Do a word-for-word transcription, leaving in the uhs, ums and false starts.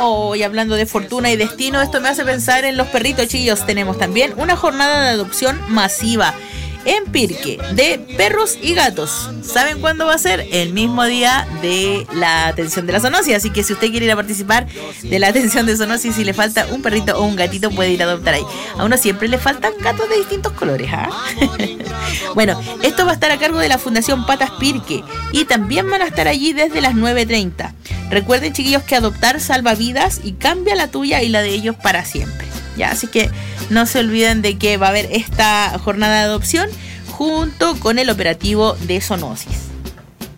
Oh, y hablando de fortuna y destino, esto me hace pensar en los perritos, chillos. Tenemos también una jornada de adopción masiva en Pirque de perros y gatos. ¿Saben cuándo va a ser? El mismo día de la atención de la zoonosis. Así que si usted quiere ir a participar de la atención de zoonosis, si le falta un perrito o un gatito, puede ir a adoptar ahí. A uno siempre le faltan gatos de distintos colores, ¿ah? ¿eh? Bueno, esto va a estar a cargo de la Fundación Patas Pirque y también van a estar allí desde las nueve treinta. Recuerden, chiquillos, que adoptar salva vidas y cambia la tuya y la de ellos para siempre. Ya, así que no se olviden de que va a haber esta jornada de adopción junto con el operativo de zoonosis.